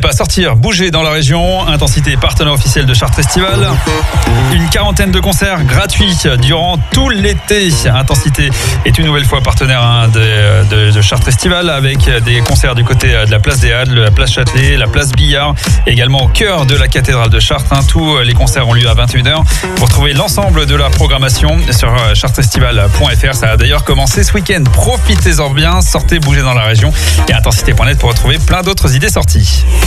pas à sortir, bougez dans la région. Intensité, partenaire officiel de Chartres Festival. Une quarantaine de concerts gratuits durant tout l'été. Intensité est une nouvelle fois partenaire de Chartres Festival avec des concerts du côté de la place des Halles, la place Châtelet, la place Billard, également au cœur de la cathédrale de Chartres. Tous les concerts ont lieu à 21h. Pour trouver l'ensemble de la programmation sur chartresfestival.fr. Ça a d'ailleurs commencé ce week-end. Profitez-en bien, sortez, bougez dans la région et intensité.net pour retrouver plein d'autres idées sorties.